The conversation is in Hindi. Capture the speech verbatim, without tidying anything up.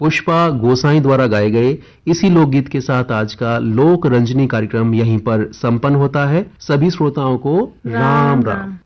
पुष्पा गोसाई द्वारा गाए गए इसी लोकगीत के साथ आज का लोक रंजनी कार्यक्रम यहीं पर संपन्न होता है। सभी श्रोताओं को राम राम, राम।